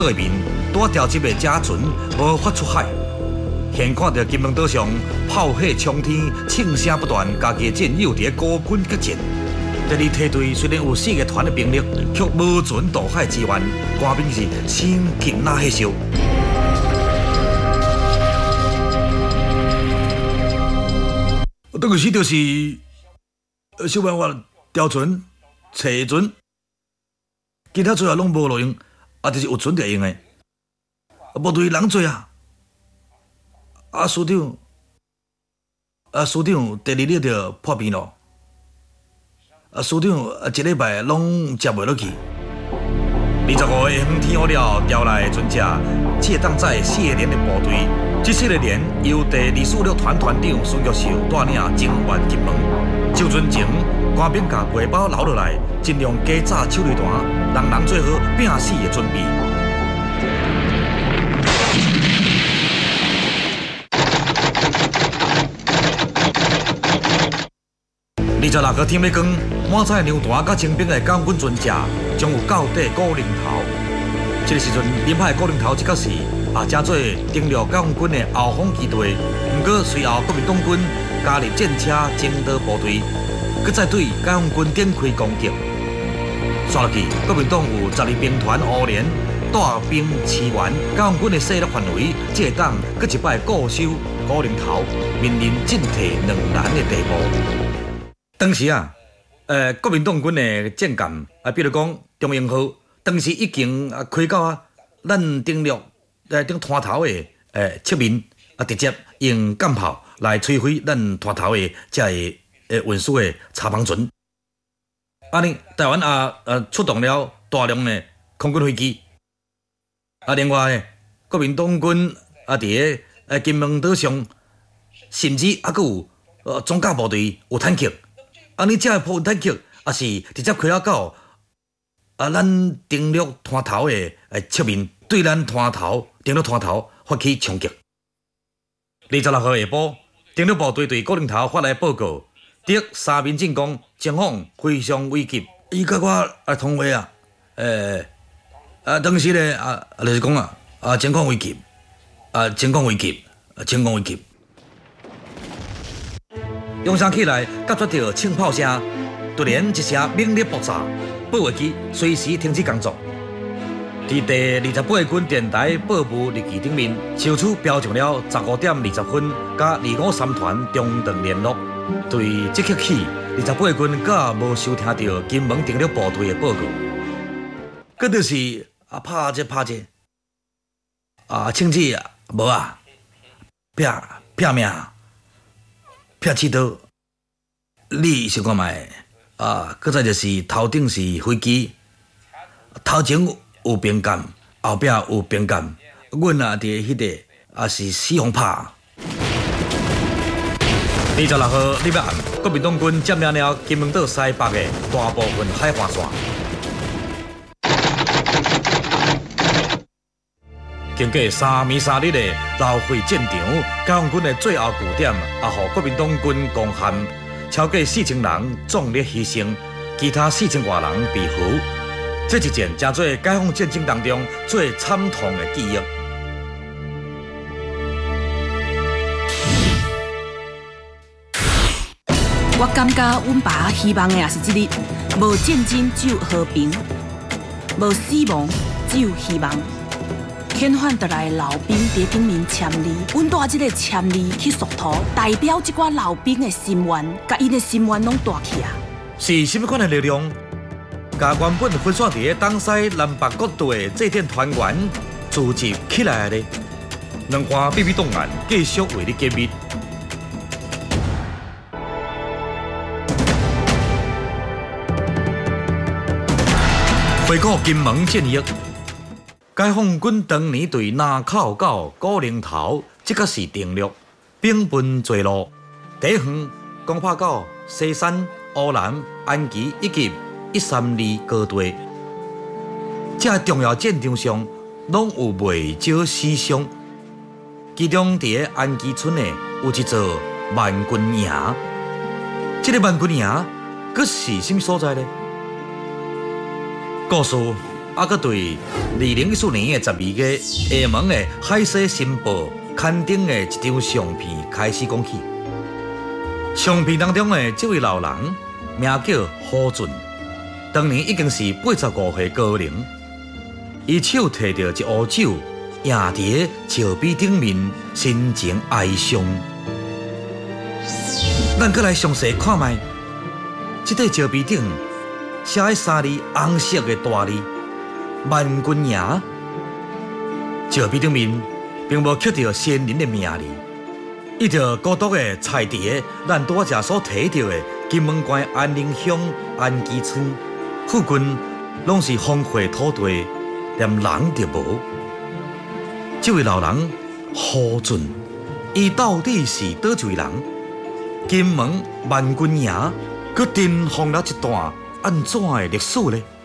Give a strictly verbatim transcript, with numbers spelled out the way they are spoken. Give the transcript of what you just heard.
对面多调集的甲船无法出海，现看到金门岛上炮火冲天，庆声不断，家己战友伫孤军决战。第二梯队虽然有四个团的兵力，却无船渡海支援，官兵是心惊那火烧。当时就是想办法调船、找船，其他最后拢无路用，啊，就是有船才用的。部队人多啊，啊，师长，啊，师长第二日就破病了。啊，师长啊，一礼拜拢食袂落去。二十五个下天黑了，调来的船只，借当载谢连的部队。这四个连由第二四六团团长孙玉秀带领增援金门。就船前，官兵把背包留落来，尽量加炸手榴弹，人人做好拼死的准备。二十六号天要光，满载牛弹甲精兵的港军船只将有到底古宁头。这个时阵，临海古宁头这个是也正做登陆解放军的后方基地。不过随后国民党军加入战车征讨部队，搁再对解放军展开攻击。刷落去，国民党有十二兵团五连带兵驰援解放军的势力范围，这会当搁一摆固守古宁头，面临进退两难的地步。当时啊，呃，国民党军的战舰啊，比如讲中英号，当时已经啊开到啊咱登陆呃顶滩头的呃侧面啊，直接用舰炮来摧毁咱滩头的这个呃运输的插篷船。安尼，台湾也呃出动了大量的空军飞机。啊，另外呢，国民党军啊，伫个呃金门岛上，甚至还佫有呃装甲部队有坦克。安尼，这部坦克也是直接开啊到啊，咱登陆滩头的诶侧面，对咱滩头登陆滩头发起冲击。二十六号下晡，登陆部队对古宁头发来报告，敌三面进攻，情况非常危急。伊甲我啊通话啊，诶、呃、啊，当时咧啊，就是讲啊啊，情况危急，啊，情况危急，啊，情况危急。扬声起来，夹杂着枪炮声，突然一声猛烈爆炸，保卫机随时停止工作。伫第二十八军电台报部日记顶面，小处标上了十五点二十分，甲二五三团中断联络。对即刻起，二十八军甲无收听到金门登陆部队的报告，佮就是啊拍者拍者，啊枪支啊无啊，拼拼命。撇刺刀，你想看卖啊？搁再就是头顶是飞机，头前有兵舰，后壁有兵舰，阮啊伫迄个也是死风拍。二十六号礼拜暗，国民党军占领了金门岛西北的大部分海岸线。经过三暝三日的老会战场，解放军的最后据点也互国民党军攻陷，超过四千人壮烈牺牲，其他四千外人被俘。这一战成做解放战争当中最惨痛的记忆。 我感觉阮爸希望的也是这日，无战争只有和平，无死亡只有希望。遣返得来的老兵伫顶面签字，阮带即个签字去速图，代表即寡老兵的心愿，甲因的心愿拢带去啊！ 是什么款的力量？甲原本分散伫东西南北各地的祭典团员聚集起来咧，两岸秘密档案继续为你揭秘。回顾金门战役。解放军当年对南口到古宁头，即个是登陆，兵分多路。第一项攻破到西山、乌兰、安吉以及一三二高地，这重要战场上拢有袂少死伤。其中伫个安吉村的有一座万军营，这个万军营，佫是什么所在呢？故事啊，佮对二零一四年的十二月厦门的《海西新报》刊登的一张相片开始讲起。相片当中的这位老人名叫何俊，当年已经是八十五岁高龄，伊手提着一壶酒，倚伫石碑顶面，心情哀伤。咱搁来详细看卖，这块石碑顶写的三字红色的大字“万军营”。石碑顶面并无刻着先人的名字，伊就孤独的踩伫咱拄仔所提到的金门县安宁乡安基村，附近拢是荒废土地，连人就无。这位老人何俊，伊到底是倒一位人？金门万军营，佮尘封了一段安怎的历史呢？